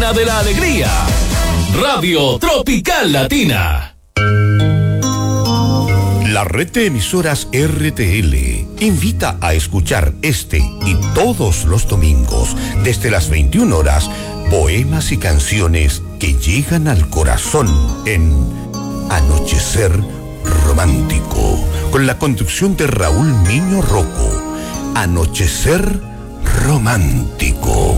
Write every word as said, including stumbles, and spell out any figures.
Reina de la Alegría. Radio Tropical Latina. La red de emisoras R T L invita a escuchar este y todos los domingos, desde las veintiuna horas, poemas y canciones que llegan al corazón en Anochecer Romántico, con la conducción de Raúl Niño Rocco. Anochecer Romántico.